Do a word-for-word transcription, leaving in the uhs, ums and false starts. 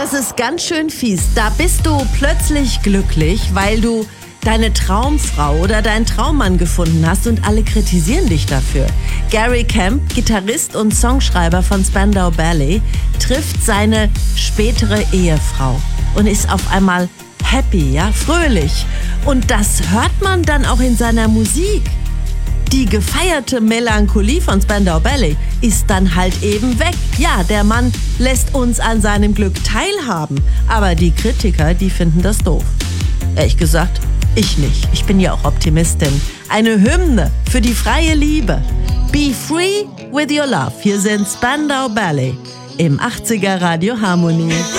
das ist ganz schön fies. Da bist du plötzlich glücklich, weil du deine Traumfrau oder deinen Traummann gefunden hast und alle kritisieren dich dafür. Gary Kemp, Gitarrist und Songschreiber von Spandau Ballet, trifft seine spätere Ehefrau und ist auf einmal happy, ja, fröhlich. Und das hört man dann auch in seiner Musik. Die gefeierte Melancholie von Spandau Ballet ist dann halt eben weg. Ja, der Mann lässt uns an seinem Glück teilhaben. Aber die Kritiker, die finden das doof. Ehrlich gesagt, ich nicht. Ich bin ja auch Optimistin. Eine Hymne für die freie Liebe. Be free with your love. Hier sind Spandau Ballet im achtziger Radio Harmonie.